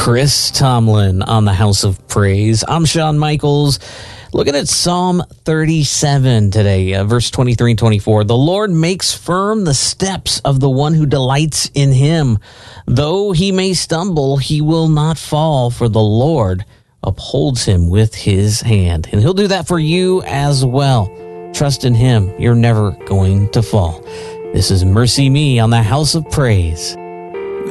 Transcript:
Chris Tomlin on the House of Praise. I'm Shawn Michaels. Looking at Psalm 37 today, verse 23 and 24. The Lord makes firm the steps of the one who delights in him. Though he may stumble, he will not fall, for the Lord upholds him with his hand. And he'll do that for you as well. Trust in him. You're never going to fall. This is Mercy Me on the House of Praise.